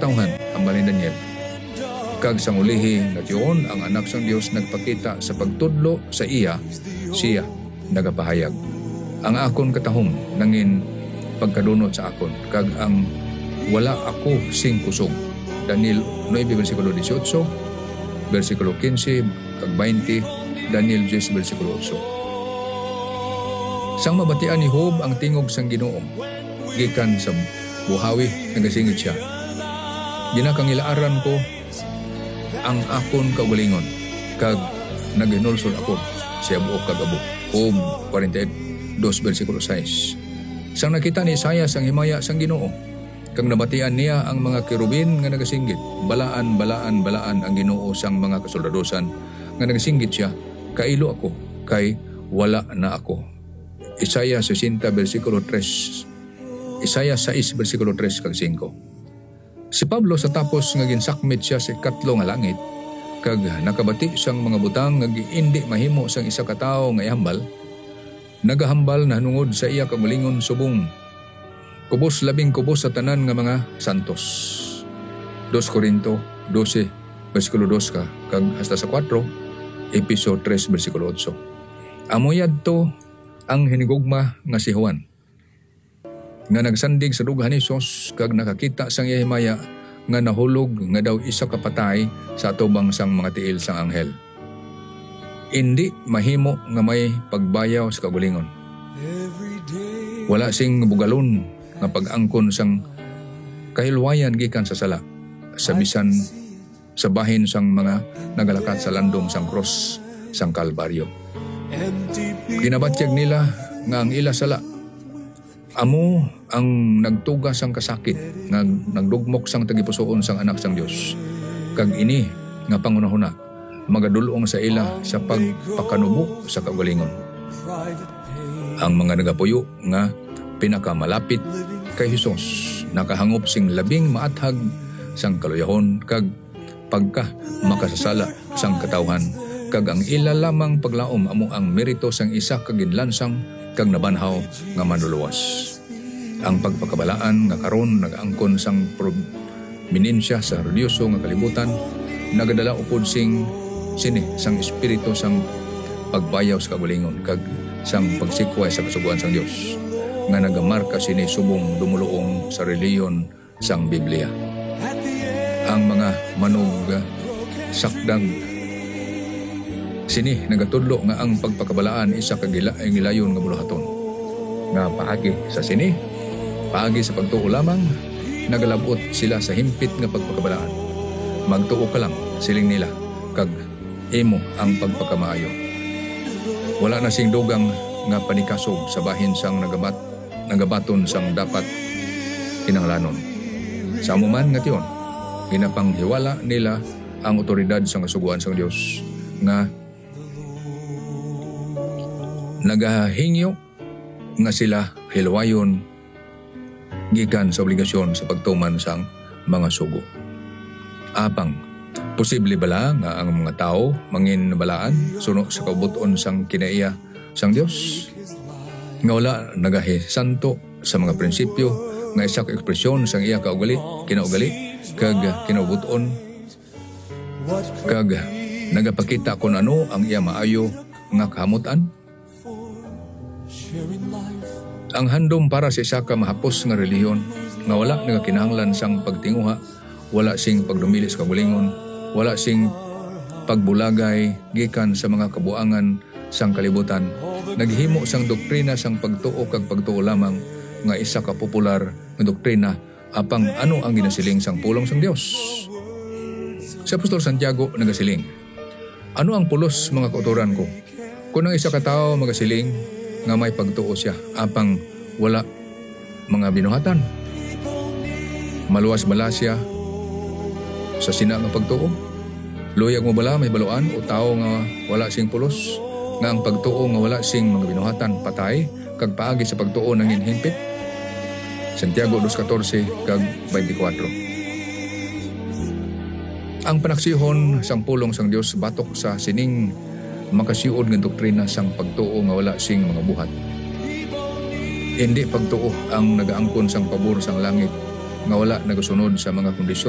katawhan hambal ni Daniel. Kag sang ulihi nga tiyon ang anak sang Dios nagpakita sa pagtudlo sa iya, siya nagapahayag. Ang akon katahom nangin pagkadunot sa akon, kag ang wala ako sing kusog. Daniel 9 versikulo 18, versikulo 15 kag 20, Daniel 10 versikulo 8. Sang mabatian ni Job ang tingog sang Ginoo, gikan sa buhawi nagasingit siya. Ginakangilaaran ko ang akon kaugalingon, kag naghinulsol ako siya buok kag abo. Job 48, 2 versikulo 6. Sang nakita ni Isaias ang himaya sang Ginoo, kag nabatian niya ang mga kerubin nga nagasinggit, balaan ang Ginoo sang mga kasoldadosan nga nagasinggit siya, kailo ako kay wala na ako. Isaiah 60 versikulo 3. Isaiah 6 versikulo 3 kag 5. Si Pablo sa tapos nga ginsakmit siya sa ikatlo nga langit, kag nakabati sang mga butang nga giindi mahimo sang isa ka tawo nga ihambal, nagahambal na hanungod sa iya kagalingon subong. Kubos labing kubos sa tanan nga mga santos. 2 Corinto 12 versikulo 2 kag hasta sa 4, episode 3 versikulo 8. Amoyad to ang hinigugma nga si Juan, nga nagsandig sa dughan ni Hesus, kag nakakita sang iya himaya nga nahulog nga daw isa ka patay sa atubang sang mga tiil sang anghel. Indi mahimo nga may pagbayaw sa kagulingon. Wala sing bugalon nga pag-angkon sang kahilwayan gikan sa sala, sa bisan sa bahin sang mga nagalakat sa landong sang cross sang Kalbaryo. Ginabatyag nila nga ang ila sala amo ang nagtugas sang kasakit, nagdugmok sang tagipusoon sang anak sang Dios. Kag ini nga pangunahuna magadulong sa ila sa pagpakanubo sa kagalingon. Ang mga nagapuyo nga pinakamalapit kay Hesus nakahangop sing labing maathag sang kaluyahon kag pagka makasasala sang katawhan, kag ang ila lamang paglaom amo ang merito sang isa ka ginlansang kag nabanhaw nga manluluwas. Ang pagpakabalaan nga karon nag-angkon sang prominensya sa religyoso nga kalibutan, nagadala upod sing sini sang espiritu sang pagbayaw sa kagulingon kag sang pagsikway sa kasuguan sang Dios, nga nagamarka sini subong dumuluong sa reliyon sang Biblia. Ang mga manog sakdag sini nagatudlo nga ang pagpakabalaan isa ka gilayon nga buluhaton, nga paagi sa sini, paagi sa pagtuo lamang, nagalabot sila sa himpit nga pagpakabalaan. Magtuo ka lang siling nila, kag imo ang pagpakamaayo. Wala na sing dugang nga panikasog sa bahin sang nagabaton sang dapat kinahanglanon. Sa amuman nga tiyon, ginapanghiwala nila ang otoridad sang kasuguan sang Dios, nga nagahingyo nga sila hilwayon gikan sa obligasyon sa pagtuman sang mga sugo. Apang, posible bala nga ang mga tao mangin balaan suno sa kabuton sang kinaiya sang Dios, nga wala nagahi santo sa mga prinsipyo nga isa ka ekspresyon sang iya kinaugali kag kinabuton, kag nagapakita kung ano ang iya maayo nga kahamutan. Ang handom para sa isa ka mahapos nga relihiyon nga wala nagakinahanglan sang pagtinguha, wala sing pagdumili sa kagulingon, wala sing pagbulagay gikan sa mga kabuangan sang kalibutan, naghimo sang doktrina sang pagtuo kag pagtuo lamang, nga isa ka popular nga doktrina apang ano ang ginasiling sang pulong sang Dios. Si Apostol Santiago nagasiling, ano ang pulos mga kauturan ko? Kung ang isa ka tao magasiling nga may pagtuo siya apang wala mga binuhatan, maluwas bala siya sa sina nga pagtuo? Luyag mo bala may baluan o tao nga wala sing pulos, nga ang pagtuo nga wala sing mga binuhatan patay kag paagi sa pagtuo nangin himpit? Santiago 2:14 kag 24. Ang panaksihon sang pulong sang Dios batok sa sining makasiud nga doktrina sang pagtuo nga wala sing mga buhat. Hindi pagtuo ang nagaangkon sang pabor sang langit nga wala nagasunod sa mga kondisyon